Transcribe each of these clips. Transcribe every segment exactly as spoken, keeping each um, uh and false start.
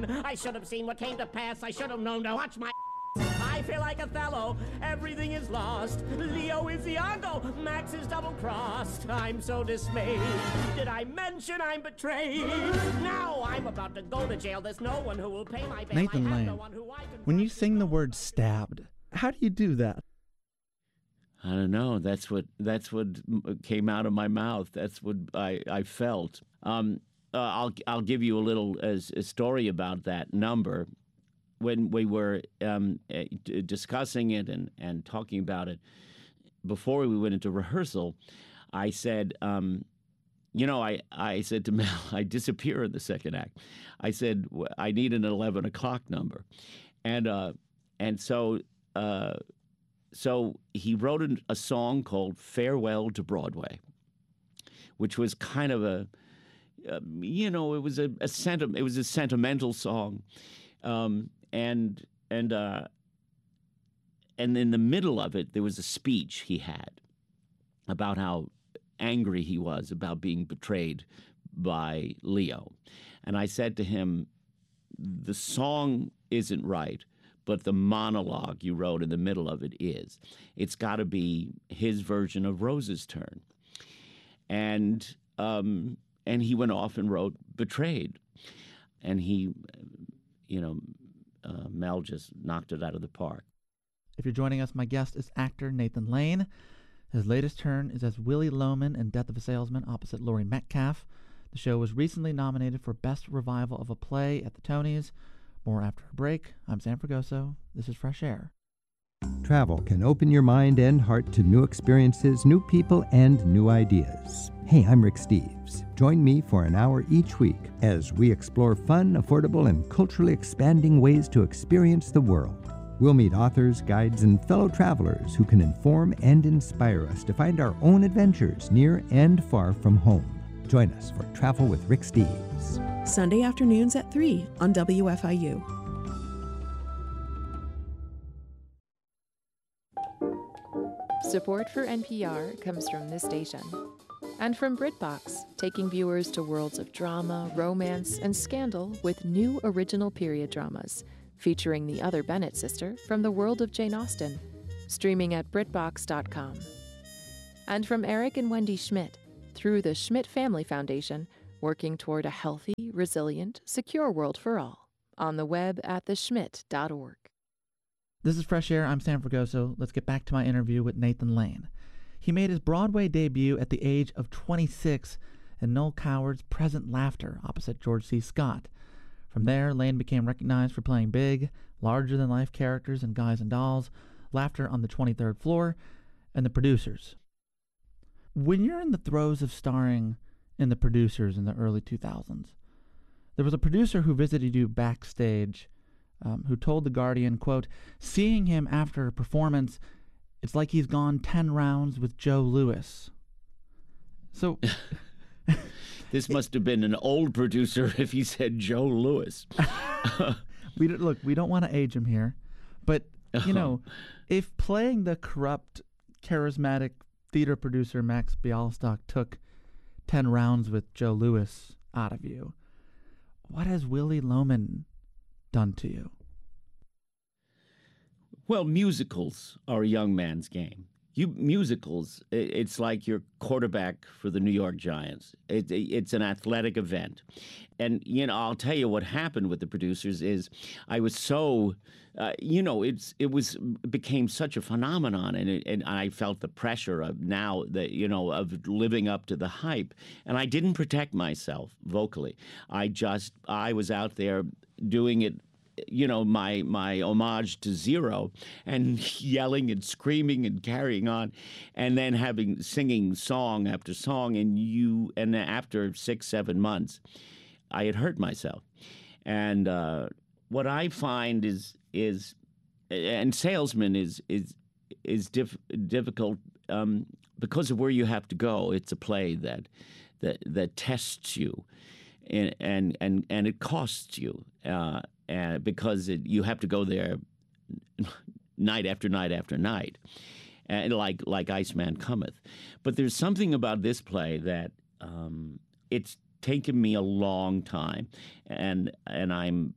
on. I should have seen what came to pass. I should have known to watch my I feel like Othello, everything is lost. Leo is Iago, Max is double-crossed. I'm so dismayed. Did I mention I'm betrayed? Now I'm about to go to jail. There's no one who will pay my bail. Nathan I have Lane, no one who I can when you sing the word stabbed, how do you do that? I don't know. That's what that's what came out of my mouth. That's what I, I felt. Um, uh, I'll I'll give you a little uh, a story about that number. When we were um, discussing it and, and talking about it before we went into rehearsal, I said, um, you know, I, I said to Mel, I disappear in the second act. I said, I need an eleven o'clock number. And uh, and so uh, so he wrote a, a song called Farewell to Broadway, which was kind of a, uh, you know, it was a, a senti- it was a sentimental song. Um, and and uh, and in the middle of it, there was a speech he had about how angry he was about being betrayed by Leo. And I said to him, the song isn't right, but the monologue you wrote in the middle of it is. It's got to be his version of Rose's Turn. And um, and he went off and wrote Betrayed. And he, you know, uh, Mel just knocked it out of the park. If you're joining us, my guest is actor Nathan Lane. His latest turn is as Willie Loman in Death of a Salesman opposite Laurie Metcalf. The show was recently nominated for Best Revival of a Play at the Tonys. More after a break. I'm Sam Fragoso. This is Fresh Air. Travel can open your mind and heart to new experiences, new people, and new ideas. Hey, I'm Rick Steves. Join me for an hour each week as we explore fun, affordable, and culturally expanding ways to experience the world. We'll meet authors, guides, and fellow travelers who can inform and inspire us to find our own adventures near and far from home. Join us for Travel with Rick Steves. Sunday afternoons at three on W F I U. Support for N P R comes from this station. And from BritBox, taking viewers to worlds of drama, romance, and scandal with new original period dramas, featuring the other Bennett sister from the world of Jane Austen, streaming at BritBox dot com. And from Eric and Wendy Schmidt, through the Schmidt Family Foundation, working toward a healthy, resilient, secure world for all, on the web at the schmidt dot org. This is Fresh Air. I'm Sam Fragoso. Let's get back to my interview with Nathan Lane. He made his Broadway debut at the age of twenty-six in Noel Coward's Present Laughter opposite George C. Scott. From there, Lane became recognized for playing big, larger-than-life characters in Guys and Dolls, Laughter on the twenty-third Floor, and The Producers. When you're in the throes of starring in The Producers in the early two thousands, there was a producer who visited you backstage um, who told The Guardian, quote, "Seeing him after a performance, it's like he's gone ten rounds with Joe Louis." So... This must have been an old producer if he said Joe Louis. we don't, Look, we don't want to age him here, but, you know, if playing the corrupt, charismatic theater producer Max Bialystock took ten rounds with Joe Louis out of you, what has Willie Loman done to you? Well, musicals are a young man's game. You musicals, it's like you're quarterback for the New York Giants. It, it's an athletic event. And, you know, I'll tell you what happened with The Producers is I was so, uh, you know, it's it was it became such a phenomenon. And, it, and I felt the pressure of now, that you know, of living up to the hype. And I didn't protect myself vocally. I just, I was out there doing it, you know, my my homage to Zero, and yelling and screaming and carrying on, and then having singing song after song, and you and after six seven months, I had hurt myself, and uh, what I find is is, and Salesman is is is diff, difficult um, because of where you have to go. It's a play that that that tests you, and and and, and it costs you. Uh, Uh, because it, you have to go there night after night after night, and like like Iceman Cometh. But there's something about this play that um, it's taken me a long time, and and I'm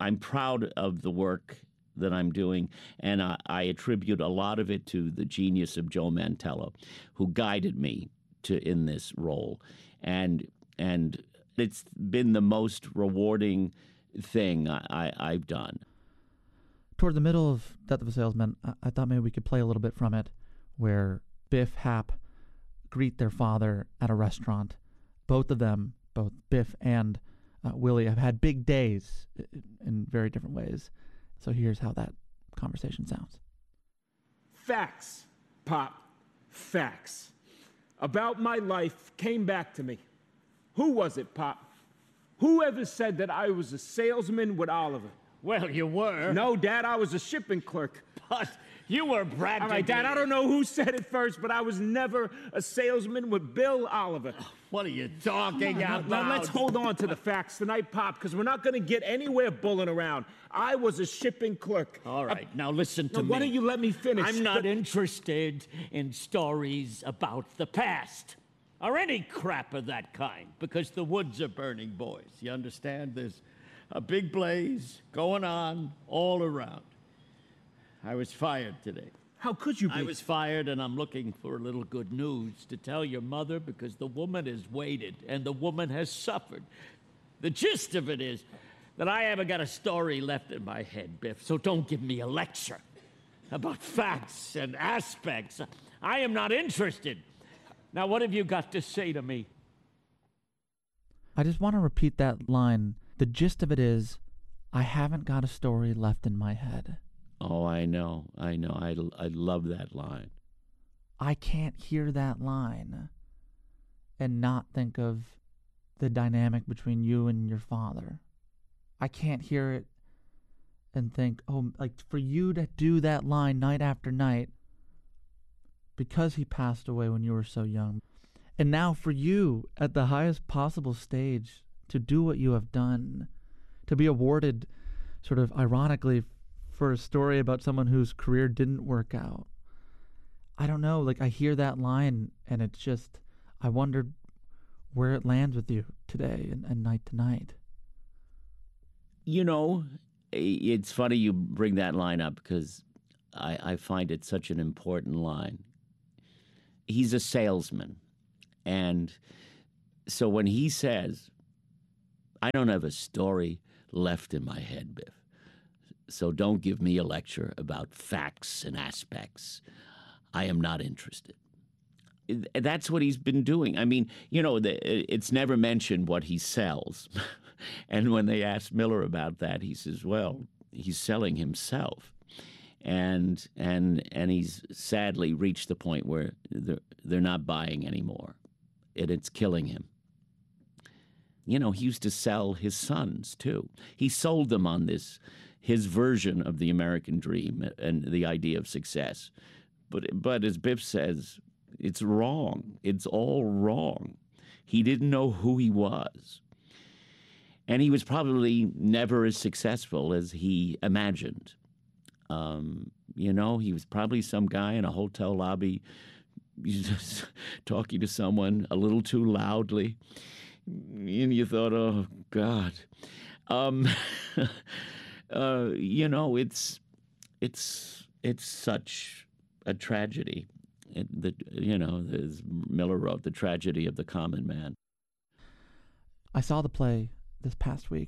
I'm proud of the work that I'm doing, and I, I attribute a lot of it to the genius of Joe Mantello, who guided me to in this role, and and it's been the most rewarding thing I, I, I've done. Toward the middle of Death of a Salesman, I, I thought maybe we could play a little bit from it, where Biff, Hap greet their father at a restaurant. Both of them, both Biff and uh, Willie, have had big days in very different ways. So here's how that conversation sounds. Facts, Pop. Facts. About my life came back to me. Who was it, Pop? Whoever said that I was a salesman with Oliver? Well, you were. No, Dad, I was a shipping clerk. But you were bragging. All right, Dad, I don't know who said it first, but I was never a salesman with Bill Oliver. What are you talking Now, about? now, let's hold on to the facts tonight, Pop, because we're not going to get anywhere bulling around. I was a shipping clerk. All right, now listen to Now, me. why don't you let me finish? I'm not The- interested in stories about the past or any crap of that kind, because the woods are burning, boys. You understand? There's a big blaze going on all around. I was fired today. How could you be? I was fired, and I'm looking for a little good news to tell your mother, because the woman has waited, and the woman has suffered. The gist of it is that I haven't got a story left in my head, Biff, so don't give me a lecture about facts and aspects. I am not interested. Now, what have you got to say to me? I just want to repeat that line. The gist of it is, I haven't got a story left in my head. Oh, I know, I know. I, I love that line. I can't hear that line and not think of the dynamic between you and your father. I can't hear it and think, oh, like for you to do that line night after night because he passed away when you were so young. And now for you at the highest possible stage to do what you have done, to be awarded sort of ironically for a story about someone whose career didn't work out. I don't know, like I hear that line and it's just, I wondered where it lands with you today and, and night to night. You know, it's funny you bring that line up because I, I find it such an important line. He's a salesman. And so when he says, I don't have a story left in my head, Biff, so don't give me a lecture about facts and aspects. I am not interested. That's what he's been doing. I mean, you know, it's never mentioned what he sells. And when they asked Miller about that, he says, well, he's selling himself. And and and he's sadly reached the point where they're, they're not buying anymore. And it's killing him. You know, he used to sell his sons, too. He sold them on this, his version of the American dream and the idea of success. But but as Biff says, it's wrong. It's all wrong. He didn't know who he was. And he was probably never as successful as he imagined. Um, you know, he was probably some guy in a hotel lobby just talking to someone a little too loudly. And you thought, oh, God. Um, uh, you know, it's it's it's such a tragedy. It, the, you know, as Miller wrote, the tragedy of the common man. I saw the play this past week,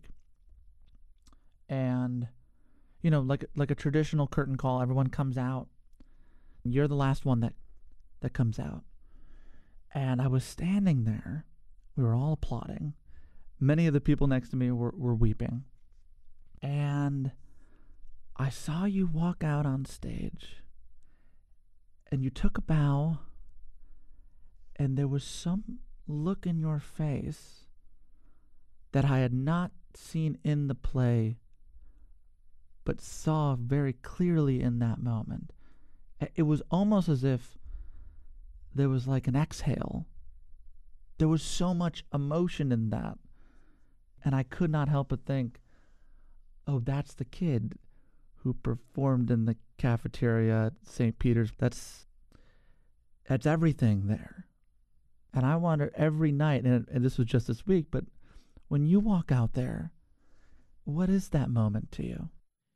and you know, like like a traditional curtain call, everyone comes out. You're the last one that that comes out, and I was standing there. We were all applauding. Many of the people next to me were, were weeping, and I saw you walk out on stage, and you took a bow, and there was some look in your face that I had not seen in the play, but saw very clearly in that moment. It was almost as if there was like an exhale. There was so much emotion in that. And I could not help but think, oh, that's the kid who performed in the cafeteria at Saint Peter's. That's, that's everything there. And I wonder every night, and, and this was just this week, but when you walk out there, What is that moment to you?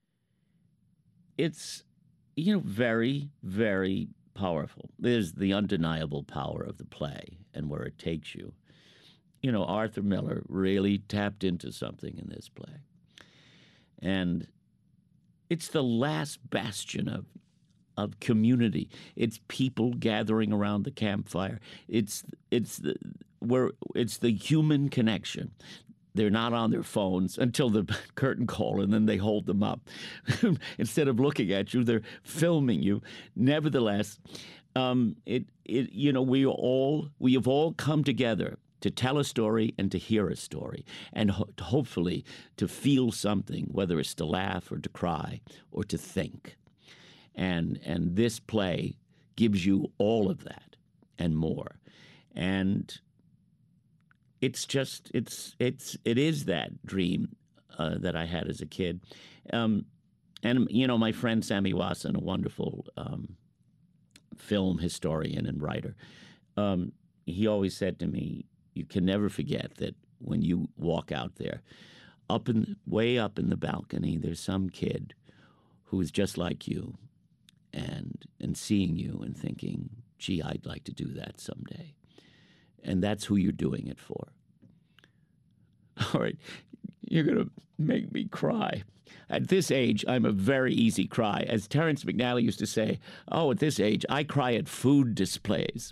It's, you know, very, very powerful. There's the undeniable power of the play and where it takes you. You know, Arthur Miller really tapped into something in this play. And it's the last bastion of of community. It's people gathering around the campfire. It's it's the where it's the human connection. They're not on their phones until the curtain call, and then they hold them up. Instead of looking at you, they're filming you. Nevertheless, um, it it you know we all we have all come together to tell a story and to hear a story, and ho- hopefully to feel something, whether it's to laugh or to cry or to think. And and this play gives you all of that and more. And it's just, it's, it's, it is that dream uh, that I had as a kid. Um, and, you know, my friend Sammy Wasson, a wonderful um, film historian and writer, um, he always said to me, you can never forget that when you walk out there, up in, way up in the balcony, there's some kid who is just like you, and and seeing you and thinking, gee, I'd like to do that someday. And that's who you're doing it for. All right, you're going to make me cry. At this age, I'm a very easy cry. As Terrence McNally used to say, oh, at this age, I cry at food displays.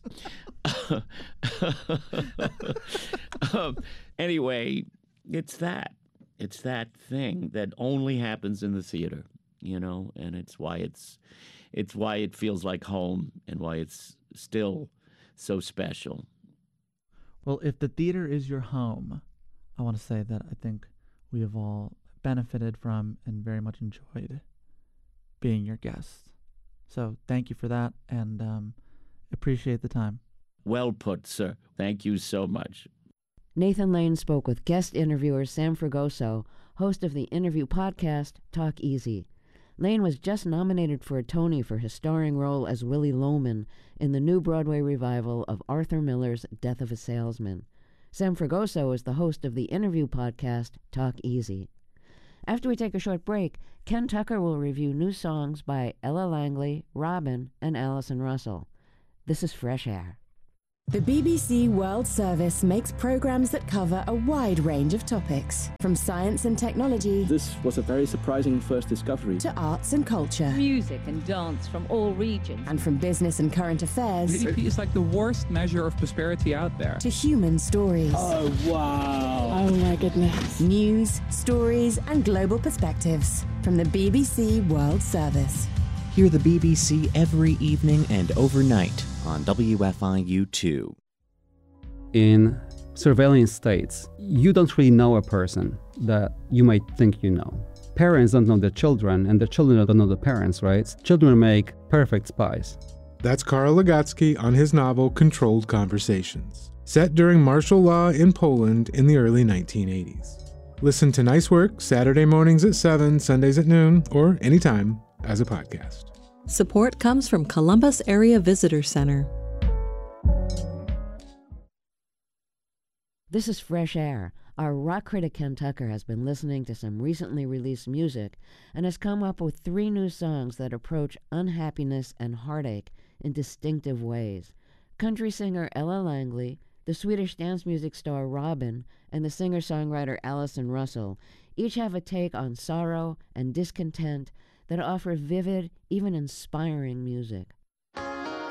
um, anyway, it's that. It's that thing that only happens in the theater, you know, and it's why it's it's why it feels like home and why it's still so special. Well, if the theater is your home, I want to say that I think we have all benefited from and very much enjoyed being your guests. So thank you for that, and um, appreciate the time. Well put, sir. Thank you so much. Nathan Lane spoke with guest interviewer Sam Fragoso, host of the interview podcast Talk Easy. Lane was just nominated for a Tony for his starring role as Willie Loman in the new Broadway revival of Arthur Miller's Death of a Salesman. Sam Fragoso is the host of the interview podcast Talk Easy. After we take a short break, Ken Tucker will review new songs by Ella Langley, Robin, and Allison Russell. This is Fresh Air. The B B C World Service makes programs that cover a wide range of topics, from science and technology. This was a very surprising first discovery. To arts and culture. Music and dance from all regions. And from business and current affairs. G D P is like the worst measure of prosperity out there. To human stories. Oh, wow. Oh, my goodness. News, stories, and global perspectives from the B B C World Service. Hear the B B C every evening and overnight on W F I U two. In surveillance states, you don't really know a person that you might think you know. Parents don't know the children, and the children don't know the parents, right? Children make perfect spies. That's Karl Legotsky on his novel Controlled Conversations, set during martial law in Poland in the early nineteen eighties. Listen to Nice Work Saturday mornings at seven, Sundays at noon, or anytime as a podcast. Support comes from Columbus Area Visitor Center. This is Fresh Air. Our rock critic Ken Tucker has been listening to some recently released music and has come up with three new songs that approach unhappiness and heartache in distinctive ways. Country singer Ella Langley, the Swedish dance music star Robin, and the singer-songwriter Allison Russell each have a take on sorrow and discontent that offer vivid, even inspiring music.